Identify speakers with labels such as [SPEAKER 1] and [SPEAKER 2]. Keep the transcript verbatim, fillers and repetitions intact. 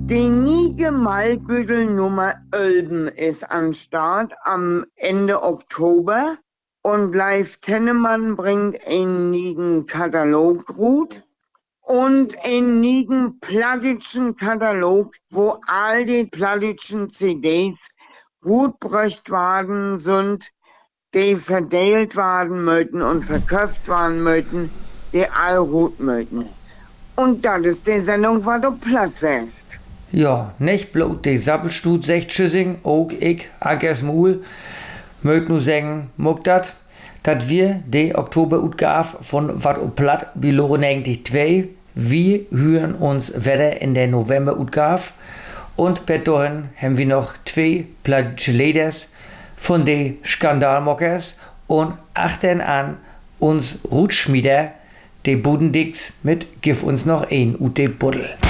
[SPEAKER 1] Die Nige Malbüttel Nummer elf ist am Start am Ende Oktober und Live Tennemann bringt einen nigen Katalog gut und einen nigen plattischen Katalog, wo all die plattischen C Ds gut gebracht worden sind, die verteilt werden möchten und verkauft werden möchten, die all gut möchten. Und das ist die Sendung, was du platt wärst.
[SPEAKER 2] Ja, nicht bloß die Sappelstut secht Schüssing, auch ich, Ankers Muhl, mögt nu sagen, muck dat, dat wir die Oktober-Utgaf von Wat o Platt beloren eigentlich zwei, wir hören uns wieder in der November-Utgaf und bis dahin haben wir noch zwei plattische Lieders von den Skandalmockers und achten an uns Rutschmieder, die Budendicks mit Gif uns noch ein ut de Buddel.